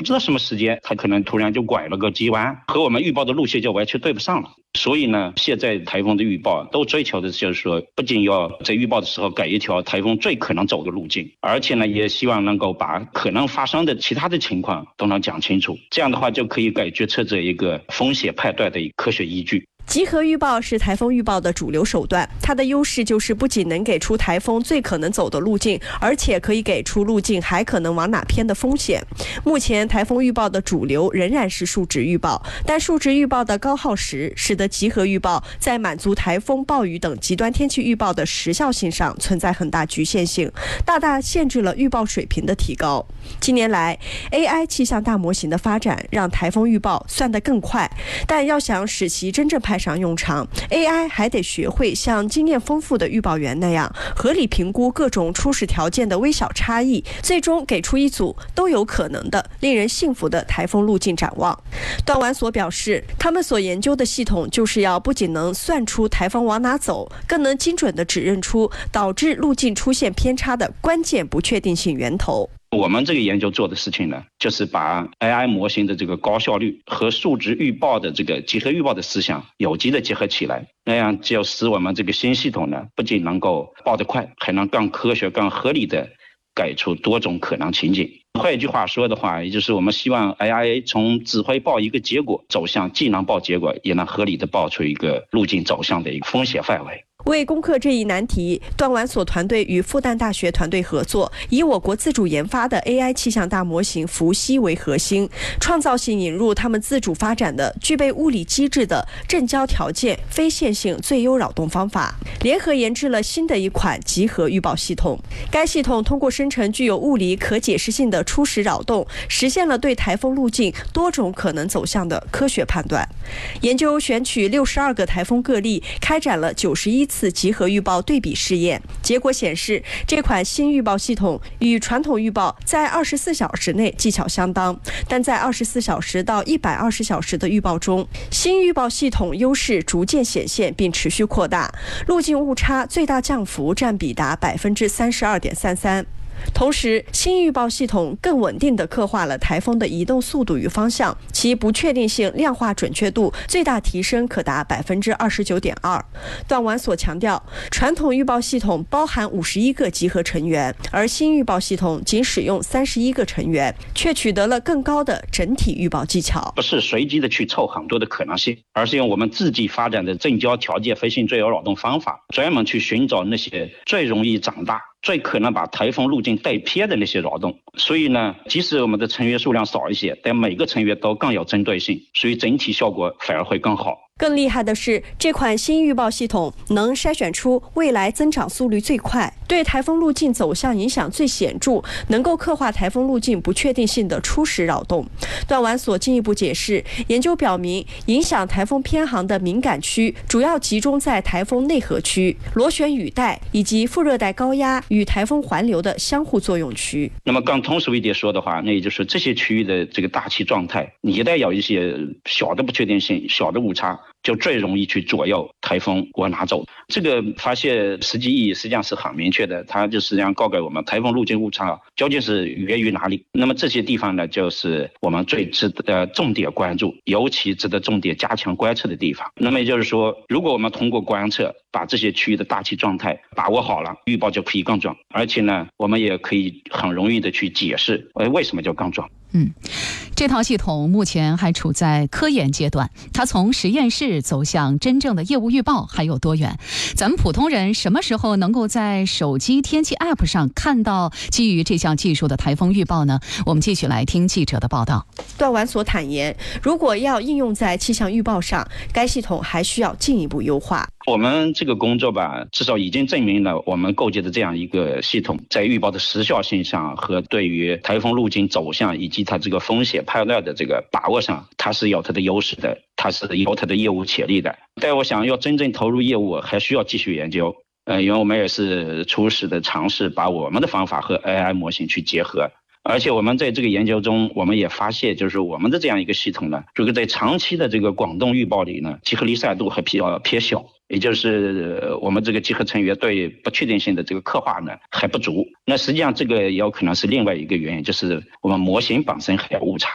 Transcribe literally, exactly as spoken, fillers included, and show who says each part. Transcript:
Speaker 1: 知道什么时间它可能突然就拐了个急弯，和我们预报的路线就完全对不上了。所以呢，现在台风的预报都追求的就是说，不仅要在预报的时候改一条台风最可能走的路径，而且呢，也希望能够把可能发生的其他的情况都能讲清楚。这样的话，就可以给决策者一个风险判断的科学依据。
Speaker 2: 集合预报是台风预报的主流手段，它的优势就是不仅能给出台风最可能走的路径，而且可以给出路径还可能往哪偏的风险。目前台风预报的主流仍然是数值预报，但数值预报的高耗时使得集合预报在满足台风、暴雨等极端天气预报的时效性上存在很大局限性，大大限制了预报水平的提高。近年来 A I 气象大模型的发展让台风预报算得更快，但要想使其真正派上用场， A I 还得学会像经验丰富的预报员那样合理评估各种初始条件的微小差异，最终给出一组都有可能的令人信服的台风路径展望。段完所表示，他们所研究的系统就是要不仅能算出台风往哪走，更能精准地指认出导致路径出现偏差的关键不确定性源头。
Speaker 1: 我们这个研究做的事情呢，就是把 A I 模型的这个高效率和数值预报的这个集合预报的思想有机的结合起来，那样就使我们这个新系统呢，不仅能够报得快，还能更科学、更合理的给出多种可能情景。换一句话说的话，也就是我们希望 A I 从只会报一个结果走向既能报结果，也能合理的报出一个路径走向的一个风险范围。
Speaker 2: 为攻克这一难题，段完所团队与复旦大学团队合作，以我国自主研发的 A I 气象大模型伏羲为核心，创造性引入他们自主发展的具备物理机制的正交条件非线性最优扰动方法，联合研制了新的一款集合预报系统。该系统通过生成具有物理可解释性的初始扰动，实现了对台风路径多种可能走向的科学判断。研究选取六十二个台风个例，开展了九十一次集合预报对比试验，结果显示，这款新预报系统与传统预报在二十四小时内技巧相当，但在二十四小时到一百二十小时的预报中，新预报系统优势逐渐显现并持续扩大，路径误差最大降幅占比达百分之三十二点三三。同时，新预报系统更稳定地刻画了台风的移动速度与方向，其不确定性量化准确度最大提升可达百分之二十九点二。段完所强调，传统预报系统包含五十一个集合成员，而新预报系统仅使用三十一个成员，却取得了更高的整体预报技巧。
Speaker 1: 不是随机的去凑很多的可能性，而是用我们自己发展的正交条件非性最优扰动方法，专门去寻找那些最容易长大、最可能把台风路径带偏的那些扰动。所以呢，即使我们的成员数量少一些，但每个成员都更有针对性，所以整体效果反而会更好。
Speaker 2: 更厉害的是，这款新预报系统能筛选出未来增长速率最快、对台风路径走向影响最显著、能够刻画台风路径不确定性的初始扰动。段完所进一步解释，研究表明，影响台风偏航的敏感区主要集中在台风内核区、螺旋雨带以及副热带高压与台风环流的相互作用区。
Speaker 1: 那么更通俗一点说的话，那也就是这些区域的这个大气状态，你一旦有一些小的不确定性、小的误差，就最容易去左右台风往哪走。这个发现实际意义实际上是很明确的，它就实际上告诉我们台风路径误差究竟是源于哪里。那么这些地方呢，就是我们最值得重点关注，尤其值得重点加强观测的地方。那么也就是说，如果我们通过观测把这些区域的大气状态把握好了，预报就可以更准，而且呢，我们也可以很容易的去解释为什么就更准。
Speaker 3: 嗯，这套系统目前还处在科研阶段，它从实验室走向真正的业务预报还有多远？咱们普通人什么时候能够在手机天气 App 上看到基于这项技术的台风预报呢？我们继续来听记者的报道。
Speaker 2: 段完所坦言，如果要应用在气象预报上，该系统还需要进一步优化。
Speaker 1: 我们这个工作吧，至少已经证明了我们构建的这样一个系统，在预报的时效性上和对于台风路径走向以及它这个风险判断的这个把握上，它是有它的优势的，它是有它的业务潜力的。但我想要真正投入业务，还需要继续研究。呃，因为我们也是初始的尝试把我们的方法和 A I 模型去结合。而且我们在这个研究中，我们也发现，就是我们的这样一个系统呢，这个在长期的这个广动预报里呢，集合离散度还比较偏小，也就是我们这个集合成员对不确定性的这个刻画呢还不足。那实际上这个也有可能是另外一个原因，就是我们模型本身还有误差。